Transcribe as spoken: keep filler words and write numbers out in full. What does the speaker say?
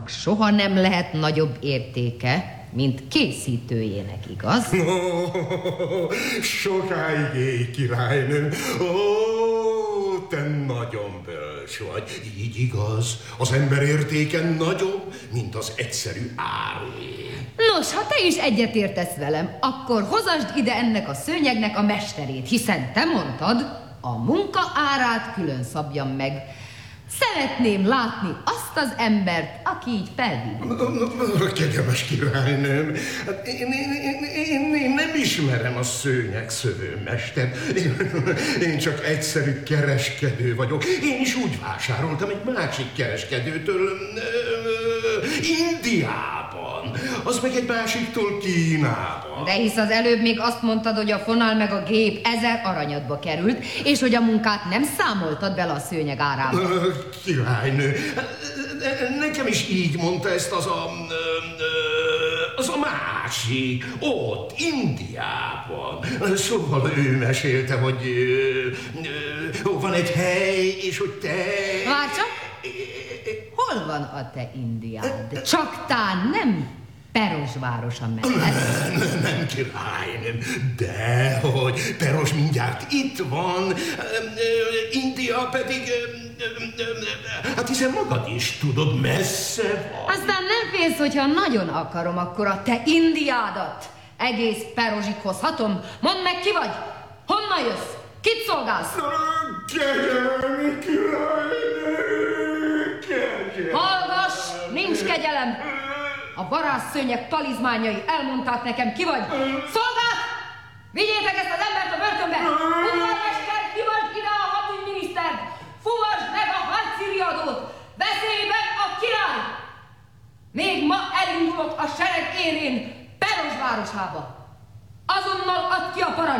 árának soha nem lehet nagyobb értéke, mint készítőjének, igaz? Oh, sokáig élj, királynőm. Ó, oh, te nagyon bölcs vagy. Így igaz, az ember értéke nagyobb, mint az egyszerű áré. Nos, ha te is egyetértesz velem, akkor hozasd ide ennek a szőnyegnek a mesterét, hiszen te mondtad, a munka árát külön szabjam meg. Szeretném látni azt az embert, aki így felvidul. Kegyemes királynőm, hát én, én, én, én, én nem ismerem a szőnyegszövőmestert. Én, én csak egyszerű kereskedő vagyok. Én is úgy vásároltam egy másik kereskedőtől Indiában, az meg egy másiktól Kínában. De hisz az előbb még azt mondtad, hogy a fonal meg a gép ezer aranyadba került, és hogy a munkát nem számoltad bele a szőnyeg árába. Királynő, nekem is így mondta ezt az a... az a másik, ott, Indiában. Szóval ő mesélte, hogy van egy hely, és hogy te... Várj csak! Hol van a te Indiád? Csak tán nem Perosvárosa mellett. Nem, nem, királynőm, dehogy, Peros mindjárt itt van, India pedig, hát hiszen magad is tudod, messze van. Aztán nem félsz, hogyha nagyon akarom, akkor a te Indiádat egész Perosig hozhatom. Mondd meg, ki vagy? Honnan jössz? Kit szolgálsz? Kegyelmi királynő, kegyelmi. Hallgass, nincs kegyelem. A varázsszőnyeg talizmányai elmondták nekem, ki vagy. Szolgák! Vigyétek ezt az embert a börtönbe! Udvarmester, hívasd ide a hadügyminisztert! Fuvasd meg a harci riadót! Beszélj meg a király! Még ma elindulok a sereg élén Peros városába. Azonnal add ki a parancsot!